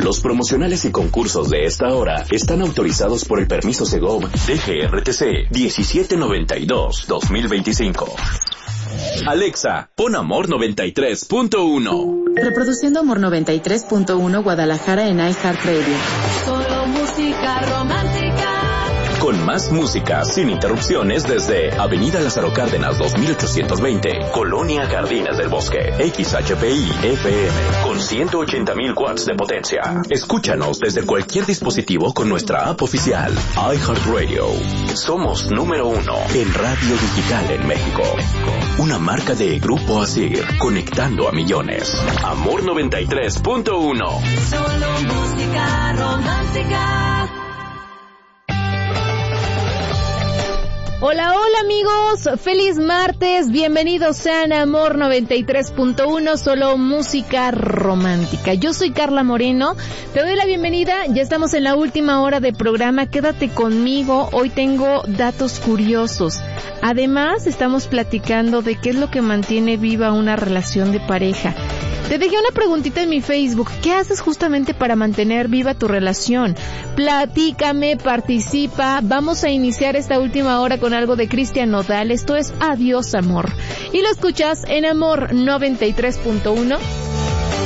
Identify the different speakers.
Speaker 1: Los promocionales y concursos de esta hora están autorizados por el permiso Segov DGRTC 1792-2025. Alexa, pon Amor 93.1.
Speaker 2: Reproduciendo Amor 93.1 Guadalajara en iHeartRadio.
Speaker 3: Solo música romántica.
Speaker 1: Con más música, sin interrupciones, desde Avenida Lázaro Cárdenas 2820, Colonia Jardines del Bosque, XHPI FM, con 180,000 watts de potencia. Escúchanos desde cualquier dispositivo con nuestra app oficial, iHeartRadio. Somos número 1 en radio digital en México. Una marca de Grupo Asir, conectando a millones. Amor 93.1.
Speaker 3: Solo música romántica.
Speaker 4: Hola, hola amigos, feliz martes, bienvenidos sean a Amor 93.1, solo música romántica. Yo soy Carla Moreno, te doy la bienvenida, ya estamos en la última hora de programa, quédate conmigo, hoy tengo datos curiosos. Además, estamos platicando de qué es lo que mantiene viva una relación de pareja. Te dejé una preguntita en mi Facebook. ¿Qué haces justamente para mantener viva tu relación? Platícame, participa. Vamos a iniciar esta última hora con algo de Cristian Nodal. Esto es Adiós Amor. Y lo escuchas en Amor 93.1.